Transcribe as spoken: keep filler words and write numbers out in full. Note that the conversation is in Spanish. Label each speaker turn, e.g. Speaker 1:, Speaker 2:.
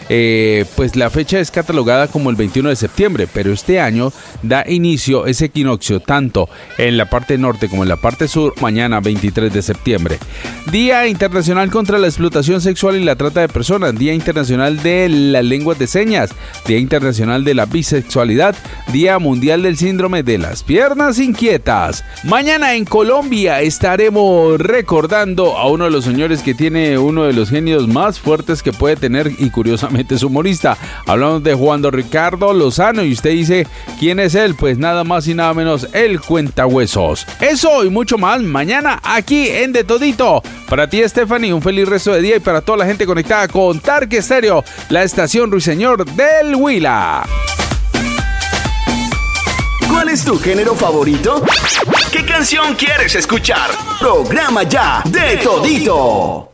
Speaker 1: eh, pues la fecha es catalogada como el veintiuno de septiembre, pero este año da inicio ese equinoccio tanto en la parte norte como en la parte sur, mañana veintitrés de septiembre. Día Internacional contra la Explotación Sexual y la Trata de Personas, Día Internacional de las Lenguas de Señas, Día Internacional de la Bisexualidad, Día Mundial del Síndrome de las Piernas Inquietas. Mañana en Colombia estaremos recordando a uno de los señores que tiene uno de los genios más fuertes que puede tener y curiosamente es humorista. Hablamos de Juan Ricardo Lozano y usted dice, ¿quién es él? Pues nada más y nada menos el Cuentahuesos. Eso y mucho más mañana aquí en De Todito. Para ti, Stephanie, un feliz resto de día y para toda la gente conectada con Tarque Estéreo, la estación Ruiseñor del Huila.
Speaker 2: ¿Cuál es tu género favorito? ¿Qué canción quieres escuchar? Programa ya De Todito.